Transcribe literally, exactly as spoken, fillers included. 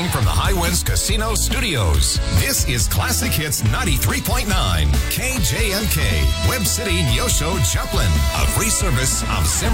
Broadcasting from the Highwinds Casino Studios. This is Classic Hits ninety-three point nine, K J M K, Web City, Neosho, Joplin. A free service of Zimmer